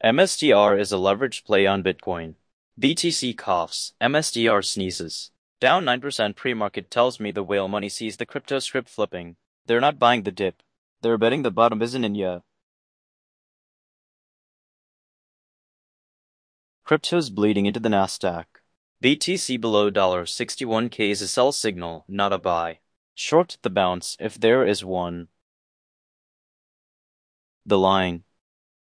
MSTR is a leveraged play on Bitcoin. BTC coughs, MSTR sneezes. Down 9% pre-market tells me the whale money sees the crypto script flipping. They're not buying the dip. They're betting the bottom isn't in yet. Crypto's bleeding into the Nasdaq. BTC below $61K is a sell signal, not a buy. Short the bounce if there is one. The line.